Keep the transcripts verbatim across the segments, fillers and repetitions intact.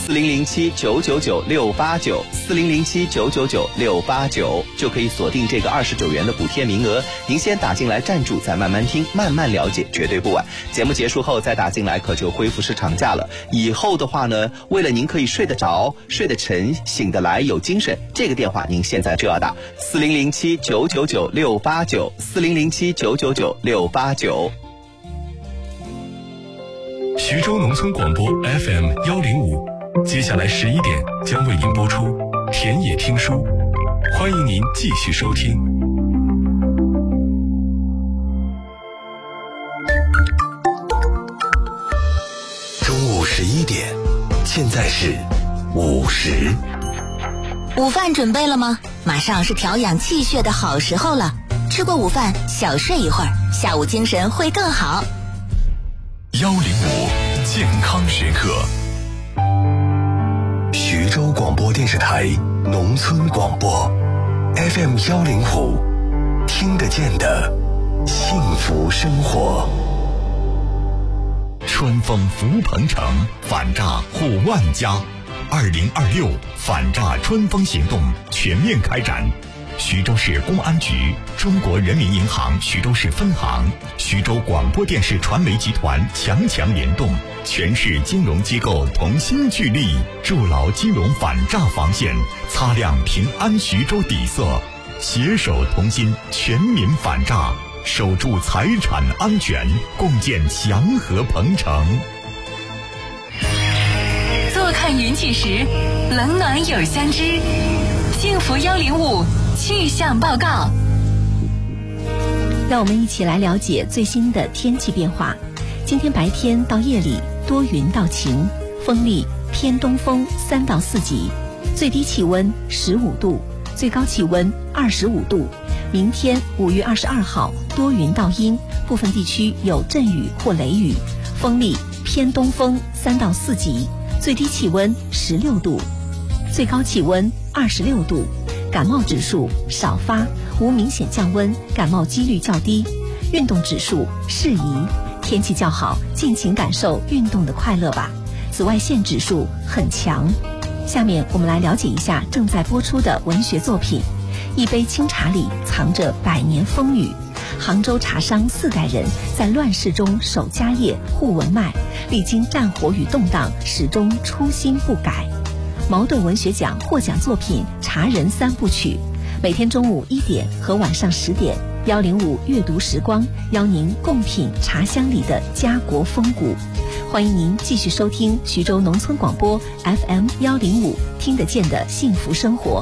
四零零七九九九六八九，四零零七九九九六八九就可以锁定这个二十九元的补贴名额。您先打进来站住，再慢慢听，慢慢了解，绝对不晚。节目结束后再打进来，可就恢复市场价了。以后的话呢，为了您可以睡得着、睡得沉、醒得来、有精神，这个电话您现在就要打四零零七九九九六八九，四零零七九九九六八九。 徐州农村广播 F M 幺零五，接下来十一点将为您播出田野听书，欢迎您继续收听。 中午十一点，现在是午时。 午饭准备了吗？马上是调养气血的好时候了。吃过午饭，小睡一会儿，下午精神会更好。 幺零五健康时刻， 徐州广播电视台农村广播 F M 幺零五，听得见的幸福生活。 春风福鹏城，反诈护万家。二零二六反诈春风行动全面开展。徐州市公安局、中国人民银行徐州市分行、徐州广播电视传媒集团强强联动，全市金融机构同心聚力，筑牢金融反诈防线，擦亮平安徐州底色，携手同心，全民反诈，守住财产安全，共建祥和鹏城。 坐看云起时，冷暖有相知。幸福幺零五气象报告。 让我们一起来了解最新的天气变化。今天白天到夜里多云到晴，风力偏东风三到四级，最低气温十五度，最高气温二十五度。明天五月二十二号多云到阴，部分地区有阵雨或雷雨，风力偏东风三到四级，最低气温十六度，最高气温二十六度。感冒指数少发，无明显降温，感冒几率较低。运动指数适宜，天气较好，尽情感受运动的快乐吧。紫外线指数很强。下面我们来了解一下正在播出的文学作品。一杯清茶里藏着百年风雨。杭州茶商四代人在乱世中守家业、护文脉，历经战火与动荡，始终初心不改。茅盾文学奖获奖作品《茶人三部曲》，每天中午一点和晚上十点，幺零五阅读时光邀您共品茶香里的家国风骨。欢迎您继续收听徐州农村广播 F M 幺零五，听得见的幸福生活。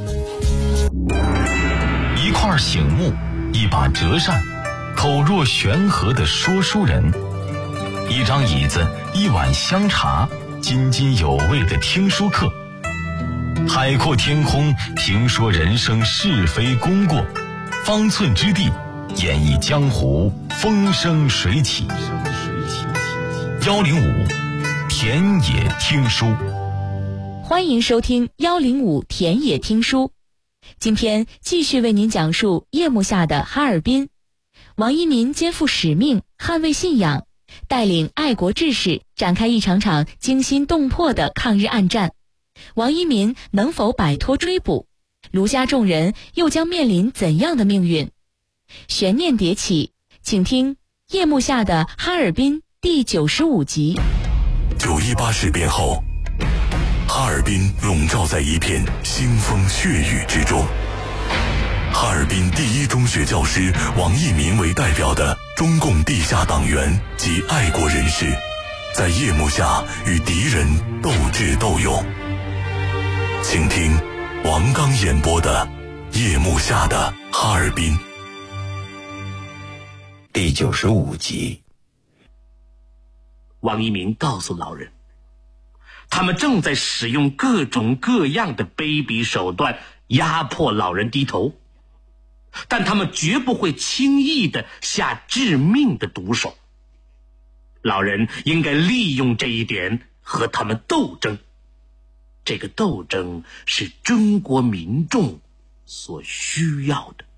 一块醒目，一把折扇，口若悬河的说书人，一张椅子，一碗香茶，津津有味的听书课，海阔天空，评说人生是非功过，方寸之地，演绎江湖风生水起。幺零五田野听书， 欢迎收听幺零五田野听书。今天继续为您讲述夜幕下的哈尔滨。王一民肩负使命，捍卫信仰，带领爱国志士展开一场场惊心动魄的抗日暗战。王一民能否摆脱追捕？卢家众人又将面临怎样的命运？悬念迭起，请听《夜幕下的哈尔滨》第九十五集。 九一八事变后，哈尔滨笼罩在一片腥风血雨之中。哈尔滨第一中学教师王一民为代表的中共地下党员及爱国人士，在夜幕下与敌人斗智斗勇。请听王刚演播的《夜幕下的哈尔滨》 第九十五集。 王一民告诉老人，他们正在使用各种各样的卑鄙手段压迫老人低头，但他们绝不会轻易地下致命的毒手。老人应该利用这一点和他们斗争，这个斗争是中国民众所需要的。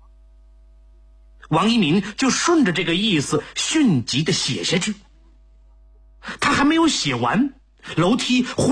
王一民就顺着这个意思迅疾地写下去。他还没有写完，楼梯忽